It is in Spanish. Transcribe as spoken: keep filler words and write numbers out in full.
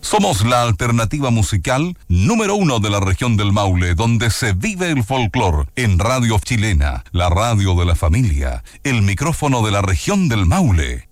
Somos la alternativa musical número uno de la región del Maule, donde se vive el folclor. En Radio Chilena, la radio de la familia, el micrófono de la región del Maule.